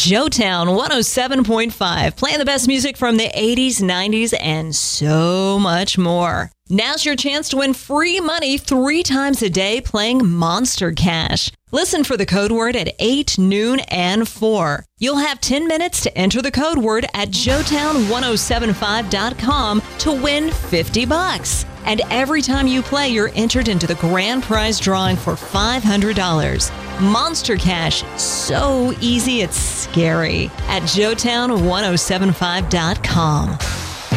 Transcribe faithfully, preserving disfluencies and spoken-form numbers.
Joetown one oh seven point five, playing the best music from the eighties, nineties, and so much more. Now's your chance to win free money three times a day playing Monster Cash. Listen for the code word at eight, noon, and four. You'll have ten minutes to enter the code word at joetown ten seventy-five dot com to win fifty bucks. And every time you play, you're entered into the grand prize drawing for five hundred dollars. Monster Cash, so easy it's scary, at joetown ten seventy-five dot com.